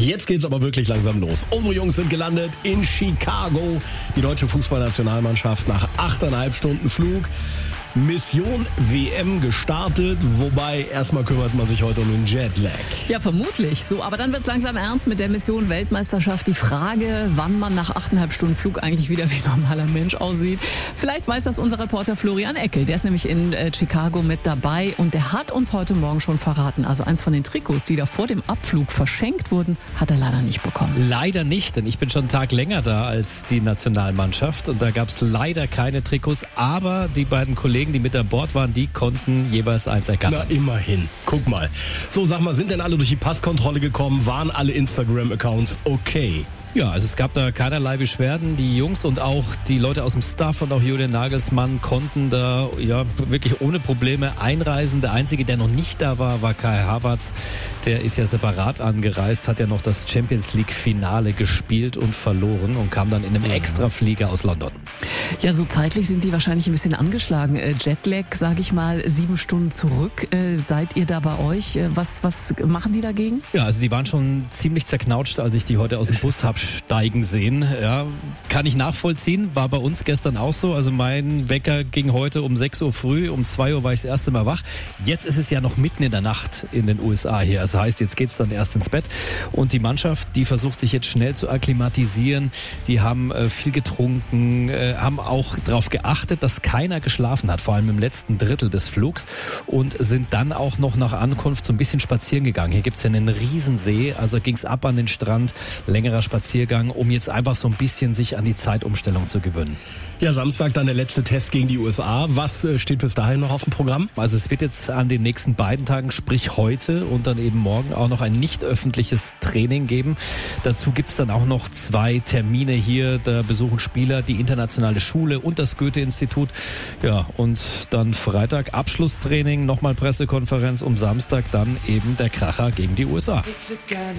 Jetzt geht's aber wirklich langsam los. Unsere Jungs sind gelandet in Chicago. Die deutsche Fußballnationalmannschaft nach 8,5 Stunden Flug. Mission WM gestartet, wobei erstmal kümmert man sich heute um den Jetlag. Ja, vermutlich. So, aber dann wird's langsam ernst mit der Mission Weltmeisterschaft. Die Frage, wann man nach 8,5 Stunden Flug eigentlich wieder wie normaler Mensch aussieht. Vielleicht weiß das unser Reporter Florian Eckel. Der ist nämlich in Chicago mit dabei und der hat uns heute Morgen schon verraten. Also eins von den Trikots, die da vor dem Abflug verschenkt wurden, hat er leider nicht bekommen. Leider nicht, denn ich bin schon einen Tag länger da als die Nationalmannschaft und da gab's leider keine Trikots, aber die beiden Kollegen, die mit an Bord waren, die konnten jeweils eins ergattern. Na, immerhin. Guck mal. So, sag mal, sind denn alle durch die Passkontrolle gekommen? Waren alle Instagram-Accounts okay? Ja, also es gab da keinerlei Beschwerden. Die Jungs und auch die Leute aus dem Staff und auch Julian Nagelsmann konnten da ja wirklich ohne Probleme einreisen. Der Einzige, der noch nicht da war Kai Havertz. Der ist ja separat angereist, hat ja noch das Champions-League-Finale gespielt und verloren und kam dann in einem Extraflieger aus London. Ja, so zeitlich sind die wahrscheinlich ein bisschen angeschlagen. Jetlag, sage ich mal, 7 Stunden zurück. Seid ihr da bei euch? Was machen die dagegen? Ja, also die waren schon ziemlich zerknautscht, als ich die heute aus dem Bus habe steigen sehen. Ja, kann ich nachvollziehen. War bei uns gestern auch so. Also mein Wecker ging heute um 6 Uhr früh. Um 2 Uhr war ich das erste Mal wach. Jetzt ist es ja noch mitten in der Nacht in den USA hier. Das heißt, jetzt geht's dann erst ins Bett. Und die Mannschaft, die versucht sich jetzt schnell zu akklimatisieren. Die haben viel getrunken, haben auch darauf geachtet, dass keiner geschlafen hat, vor allem im letzten Drittel des Flugs und sind dann auch noch nach Ankunft so ein bisschen spazieren gegangen. Hier gibt's ja einen Riesensee, also ging's ab an den Strand, längerer Spaziergang, um jetzt einfach so ein bisschen sich an die Zeitumstellung zu gewöhnen. Ja, Samstag dann der letzte Test gegen die USA. Was steht bis dahin noch auf dem Programm? Also es wird jetzt an den nächsten beiden Tagen, sprich heute und dann eben morgen auch noch ein nicht öffentliches Training geben. Dazu gibt's dann auch noch 2 Termine hier. Da besuchen Spieler die internationale Schule und das Goethe-Institut. Ja, und dann Freitag Abschlusstraining, nochmal Pressekonferenz, um Samstag dann eben der Kracher gegen die USA.